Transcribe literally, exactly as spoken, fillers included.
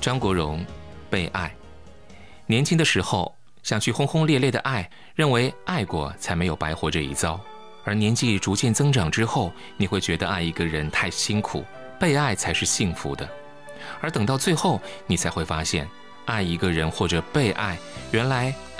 张国荣，被爱。年轻的时候想去轰轰烈烈的爱，认为爱过才没有白活这一遭。而年纪逐渐增长之后，你会觉得爱一个人太辛苦，被爱才是幸福的。而等到最后，你才会发现，爱一个人或者被爱，原来